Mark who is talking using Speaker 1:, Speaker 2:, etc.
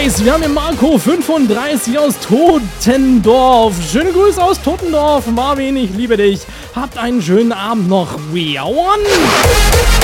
Speaker 1: nice. Wir haben den Marco 35 aus Totendorf. Schöne Grüße aus Totendorf. Marvin, ich liebe dich. Habt einen schönen Abend noch. We are one.